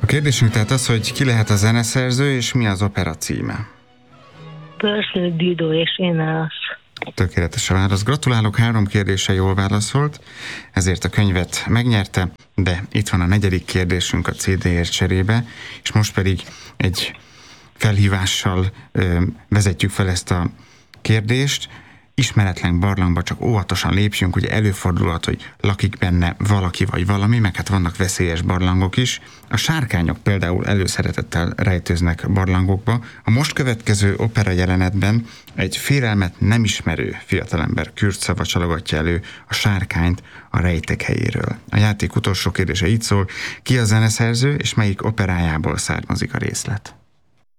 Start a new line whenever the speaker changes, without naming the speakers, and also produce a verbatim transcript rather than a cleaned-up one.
kérdésünk tehát az, hogy ki lehet a zeneszerző, és mi az opera címe?
Percy Dido és Eneas.
Tökéletes a válasz. Gratulálok, három kérdése jól válaszolt, ezért a könyvet megnyerte, de itt van a negyedik kérdésünk a cé dé-ért cserébe, és most pedig egy felhívással ö, vezetjük fel ezt a kérdést. Ismeretlen barlangba csak óvatosan lépjünk, ugye előfordulhat, hogy lakik benne valaki vagy valami, meg hát vannak veszélyes barlangok is. A sárkányok például előszeretettel rejtőznek barlangokba. A most következő opera jelenetben egy félelmet nem ismerő fiatalember kürtszava csalogatja elő a sárkányt a rejtek helyéről. A játék utolsó kérdése így szól: ki a zeneszerző, és melyik operájából származik a részlet?